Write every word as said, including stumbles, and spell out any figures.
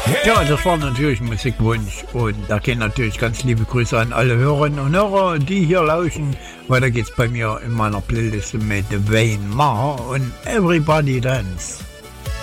Ja, das war natürlich ein Musikwunsch und da gehen natürlich ganz liebe Grüße an alle Hörerinnen und Hörer, die hier lauschen. Weiter geht's bei mir in meiner Playliste mit Wayne Marr und Everybody Dance.